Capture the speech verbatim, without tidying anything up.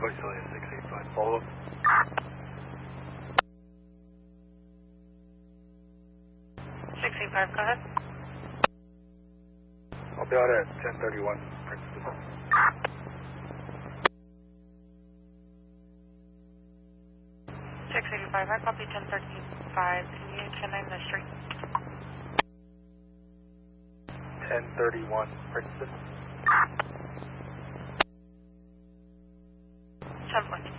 Visalia six eight five, follow up. six eight five, go ahead. I'll be out at ten thirty-one, Princeton. six eighty-five, I copy ten thirty-five, Indian ten nine the street. ten thirty-one, Princeton. ten point.